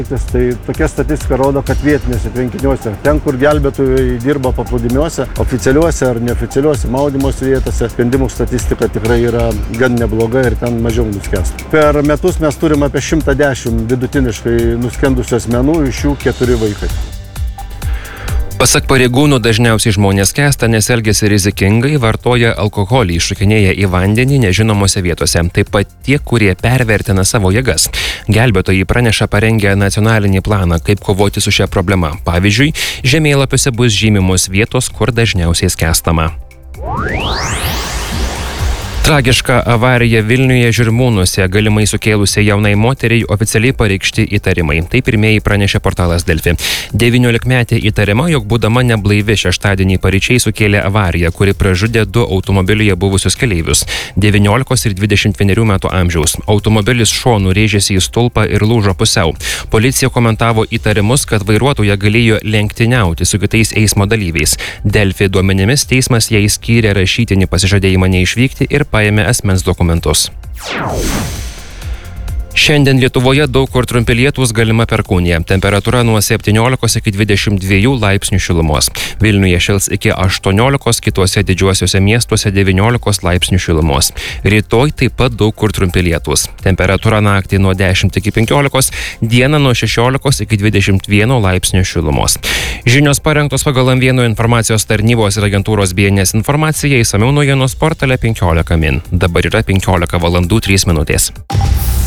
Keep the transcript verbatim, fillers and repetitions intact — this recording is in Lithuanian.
Tai tokia statistika rodo, kad vietinėse tvenkiniuose, ten, kur gelbėtojai dirba paplūdimiuose, oficialiuose ar neoficialiuose maudymosi vietose, sprendimų statistika tikrai yra gan nebloga ir ten mažiau nuskęsta. Per metus mes turime apie šimtą dešimt vidutiniškai nuskendusių asmenų, iš jų keturi vaikai. Pasak pareigūnų, dažniausiai žmonės skęsta, nes elgiasi rizikingai, vartoja alkoholį, iššokinėja į vandenį nežinomose vietose. Taip pat tie, kurie pervertina savo jėgas. Gelbėtojai praneša parengę nacionalinį planą, kaip kovoti su šia problema. Pavyzdžiui, žemėlapiuose bus žymimos vietos, kur dažniausiai skęstama. Tragiška avarija Vilniuje Žirmūnuose galimai sukėlusiai jaunai moteriai oficialiai pareikšti įtarimai. Tai pirmieji pranešė portalas Delfi. devyniolikmetė įtariama, jog būdama neblaivi šeštadienį paryčiai sukėlė avariją, kuri pražudė du automobilyje buvusius keleivius - devyniolikos ir dvidešimt vienerių metų amžiaus. Automobilis šonu rėžėsi į stulpą ir lūžo pusiau. Policija komentavo įtarimus, kad vairuotoja galėjo lenktyniauti su kitais eismo dalyviais. Delfi duomenimis teismas jai skyrė rašytinį pasižadėjimą neišvykti ir paėmė asmens dokumentus. Šiandien Lietuvoje daug kur trumpi lietūs, galima perkūnija. Temperatūra nuo septyniolikos iki dvidešimt dviejų laipsnių šilumos. Vilniuje šils iki aštuoniolikos, kituose didžiuosiuose miestuose devyniolikos laipsnių šilumos. Rytoj taip pat daug kur trumpi lietūs. Temperatūra naktį nuo dešimt iki penkiolikos, dieną nuo šešiolikos iki dvidešimt vieno laipsnių šilumos. Žinios parengtos pagal M vienas informacijos tarnybos ir agentūros B N S informaciją, išsamiau naujienos portale penkiolika min. Dabar yra penkiolika valandų trys minutės.